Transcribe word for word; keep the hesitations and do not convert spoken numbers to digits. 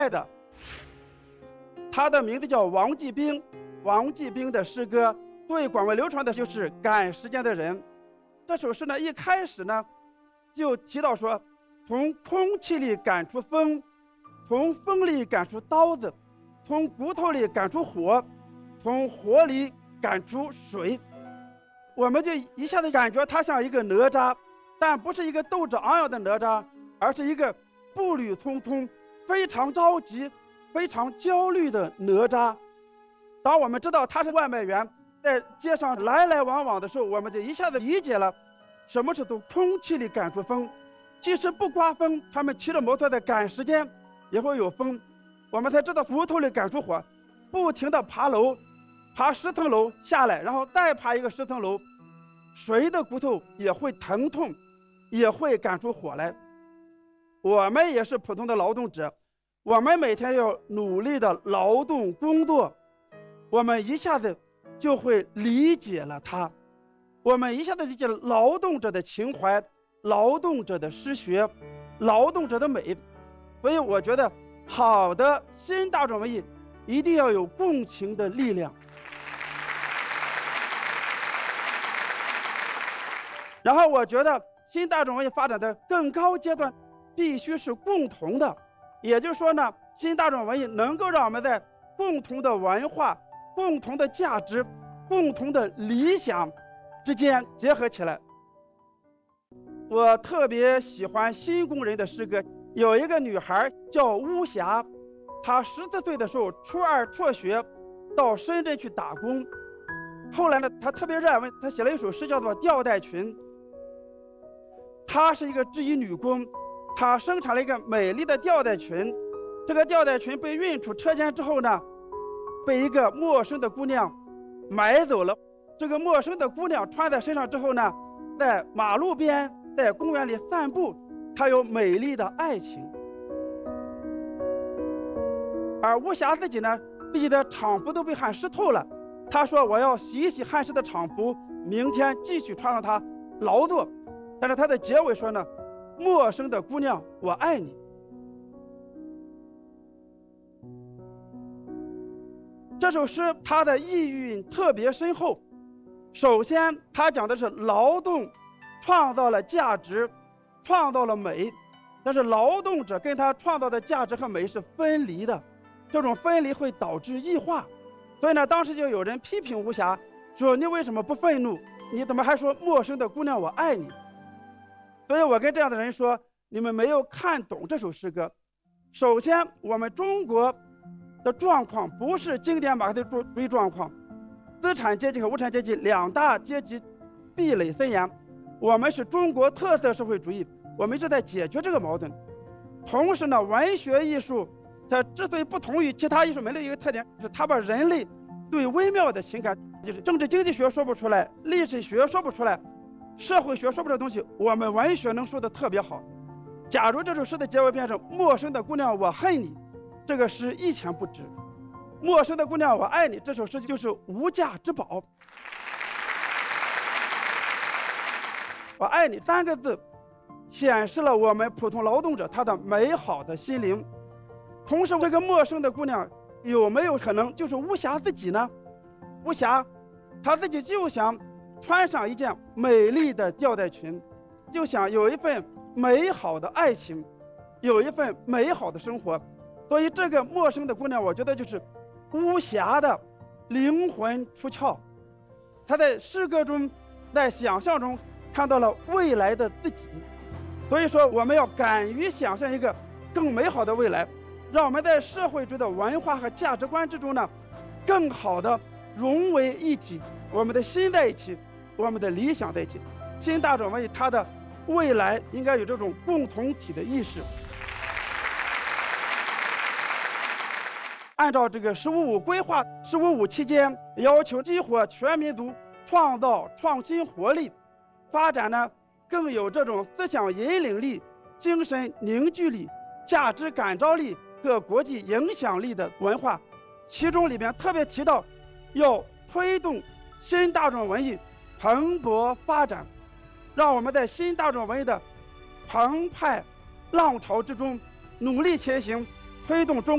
的，他的名字叫王继兵。王继兵的诗歌最广为流传的就是《赶时间的人》。这首诗呢，一开始呢，就提到说，从空气里赶出风，从风里赶出刀子，从骨头里赶出火，从火里赶出水。我们就一下子感觉他像一个哪吒，但不是一个斗志昂扬的哪吒，而是一个步履匆匆、非常着急、非常焦虑的哪吒。当我们知道他是外卖员，在街上来来往往的时候，我们就一下子理解了什么是从空气里赶出风。即使不刮风，他们骑着摩托在赶时间也会有风。我们才知道骨头里赶出火，不停地爬楼，爬十层楼下来，然后再爬一个十层楼，谁的骨头也会疼痛，也会赶出火来。我们也是普通的劳动者，我们每天要努力的劳动工作，我们一下子就会理解了他，我们一下子理解了劳动者的情怀，劳动者的诗学，劳动者的美。所以我觉得好的新大众文艺一定要有共情的力量。然后我觉得新大众文艺发展的更高阶段必须是共同的，也就是说呢，新大众文艺能够让我们在共同的文化、共同的价值、共同的理想之间结合起来。我特别喜欢新工人的诗歌，有一个女孩叫巫霞，她十四岁的时候初二辍学，到深圳去打工。后来呢，她特别热爱文，她写了一首诗叫做《吊带裙》。她是一个制衣女工，她生产了一个美丽的吊带裙。这个吊带裙被运出车间之后呢，被一个陌生的姑娘买走了。这个陌生的姑娘穿在身上之后呢，在马路边，在公园里散步，她有美丽的爱情。而巫霞自己呢，自己的厂服都被汗湿透了，她说我要洗一洗汗湿的厂服，明天继续穿上它劳作。但是她的结尾说呢，陌生的姑娘我爱你。这首诗它的意蕴特别深厚。首先它讲的是劳动创造了价值，创造了美，但是劳动者跟他创造的价值和美是分离的，这种分离会导致异化。所以呢，当时就有人批评巫霞，说你为什么不愤怒，你怎么还说陌生的姑娘我爱你。所以我跟这样的人说，你们没有看懂这首诗歌。首先我们中国的状况不是经典马克思主义状况，资产阶级和无产阶级两大阶级壁垒森严，我们是中国特色社会主义，我们一直在解决这个矛盾。同时呢，文学艺术它之所以不同于其他艺术门类的一个特点，是它把人类最微妙的情感，就是政治经济学说不出来，历史学说不出来，社会学说不出来的东西，我们文学能说得特别好。假如这首诗的结尾变成陌生的姑娘我恨你，这个诗一钱不值。陌生的姑娘我爱你，这首诗就是无价之宝。我爱你三个字显示了我们普通劳动者他的美好的心灵。同时这个陌生的姑娘有没有可能就是巫霞自己呢？巫霞她自己就想穿上一件美丽的吊带裙，就想有一份美好的爱情，有一份美好的生活。所以这个陌生的姑娘，我觉得就是巫霞的灵魂出窍，她在诗歌中，在想象中看到了未来的自己。所以说我们要敢于想象一个更美好的未来，让我们在社会主义的文化和价值观之中呢，更好的融为一体，我们的心在一起，我们的理想在一起。新大众文艺它的未来应该有这种共同体的意识。按照这个十五五规划，十五五期间要求激活全民族创造创新活力，发展呢更有这种思想引领力、精神凝聚力、价值感召力和国际影响力的文化。其中里面特别提到要推动新大众文艺蓬勃发展，让我们在新大众文艺的澎湃浪潮之中努力前行，推动中